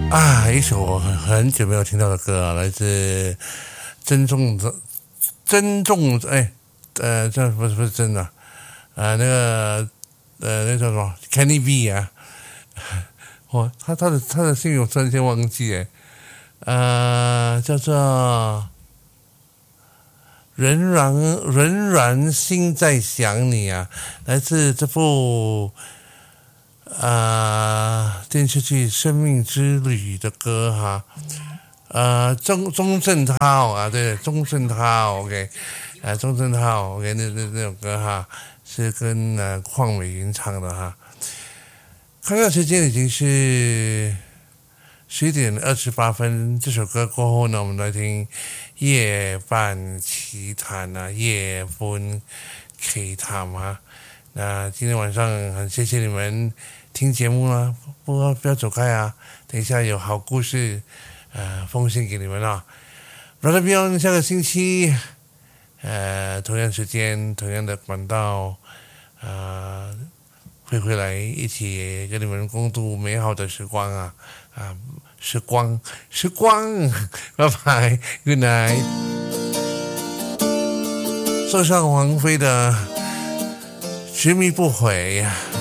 一首我很久没有听到的歌啊，来自这不是真的那叫什么 Kenny B 啊，他的姓我突然间忘记叫做仍然心在想你啊，来自这部电视剧《生命之旅》的歌哈，钟镇涛啊，对，钟镇涛 ，OK， 钟镇涛 ，OK， 那首歌哈，是跟邝美云唱的哈。看看时间已经是11:28，这首歌过后呢，我们来听夜半奇谈啊，夜半奇谈啊。那今天晚上很谢谢你们听节目啦，不要走开啊！等一下有好故事，奉献给你们啊。Brother Beyond 下个星期，同样时间，同样的管道，会回来一起跟你们共度美好的时光时光，拜拜 ，Good night。送上王菲的《执迷不悔》。